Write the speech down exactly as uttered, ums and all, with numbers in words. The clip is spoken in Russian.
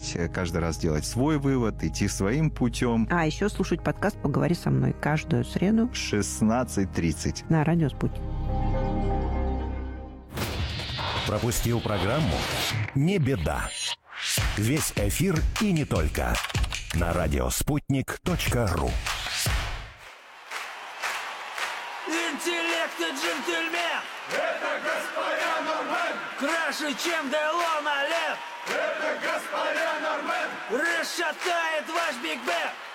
слушать, каждый раз делать свой вывод, идти своим путем. А еще слушать подкаст «Поговори со мной» каждую среду в шестнадцать тридцать на радио «Спутник». Пропустил программу? Не беда. Весь эфир и не только на радиоспутник точка ру. Интеллект и джентльмен! Это господин Нормен! Краше, чем Делон Олег! Это господин Нормен! Расшатает ваш Биг Бен!